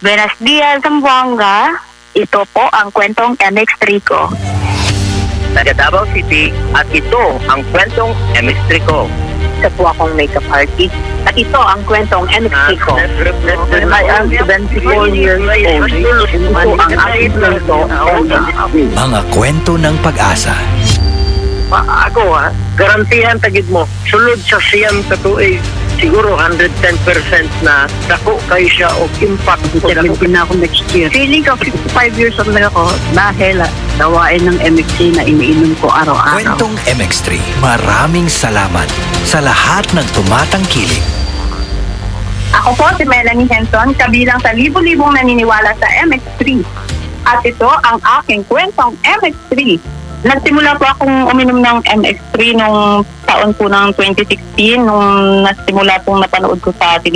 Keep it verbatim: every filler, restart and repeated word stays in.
Buenos dias, Zamboanga. Ito po ang kwentong M X three ko. Taga Davao City at ito ang kwentong M X three ko. Isa po akong makeup artist. At ito ang kwentong M X three ko. I am seventy-four years old. Ito ang aking kwento. Mga kwento ng pag-asa. Pa, ako ha, garantihan tagid mo, sulod sa siyam ka tuig, siguro one hundred ten percent na dako kay siya o impact. seventy na ako next year. Feeling ko fifty-five years old na ako dahil dawain ng M X C na iniinom ko araw-araw. Kwentong M X three. Maraming salamat sa lahat ng tumatangkilik. Ako po si Melanie Henson, kabilang sa libo-libong naniniwala sa M X three. At ito ang aking kwentong M X three. Nagsimula po akong uminom ng M X three nung taon po ng twenty sixteen, nung nasimula pong napanood ko sa